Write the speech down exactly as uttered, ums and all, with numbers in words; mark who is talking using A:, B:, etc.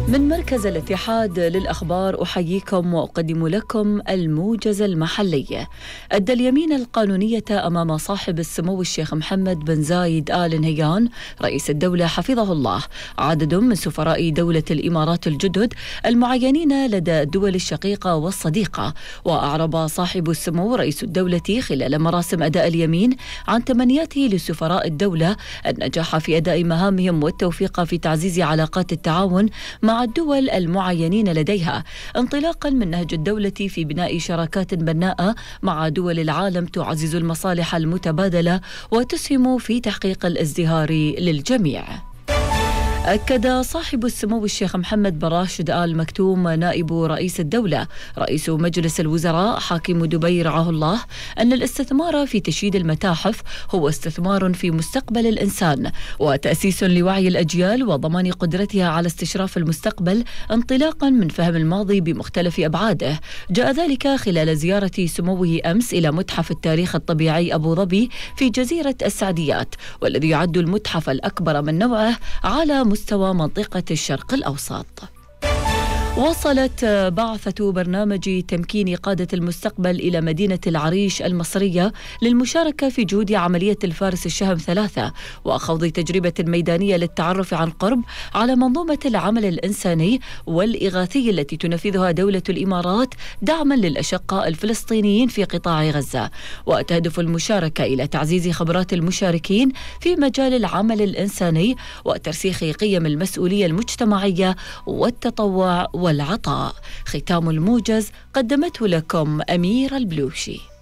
A: من مركز الاتحاد للأخبار أحييكم وأقدم لكم الموجز المحلي. أدى اليمين القانونية أمام صاحب السمو الشيخ محمد بن زايد آل نهيان رئيس الدولة حفظه الله عدد من سفراء دولة الإمارات الجدد المعينين لدى الدول الشقيقة والصديقة. وأعرب صاحب السمو رئيس الدولة خلال مراسم أداء اليمين عن تمنياته لسفراء الدولة النجاح في أداء مهامهم والتوفيق في تعزيز علاقات التعاون مع الدول المعينين لديها، انطلاقا من نهج الدولة في بناء شراكات بناءة مع دول العالم تعزز المصالح المتبادلة وتسهم في تحقيق الازدهار للجميع. أكد صاحب السمو الشيخ محمد بن راشد آل مكتوم نائب رئيس الدولة رئيس مجلس الوزراء حاكم دبي رعاه الله أن الاستثمار في تشييد المتاحف هو استثمار في مستقبل الإنسان وتأسيس لوعي الأجيال وضمان قدرتها على استشراف المستقبل انطلاقا من فهم الماضي بمختلف أبعاده. جاء ذلك خلال زيارة سموه أمس إلى متحف التاريخ الطبيعي أبو ظبي في جزيرة السعديات، والذي يعد المتحف الأكبر من نوعه على مستوى منطقة الشرق الأوسط. وصلت بعثة برنامج تمكين قادة المستقبل إلى مدينة العريش المصرية للمشاركة في جهود عملية الفارس الشهم ثلاثة وخوض تجربة ميدانية للتعرف عن قرب على منظومة العمل الإنساني والإغاثي التي تنفذها دولة الإمارات دعما للأشقاء الفلسطينيين في قطاع غزة. وتهدف المشاركة إلى تعزيز خبرات المشاركين في مجال العمل الإنساني وترسيخ قيم المسؤولية المجتمعية والتطوع والعطاء. ختام الموجز قدمته لكم أميرة البلوشي.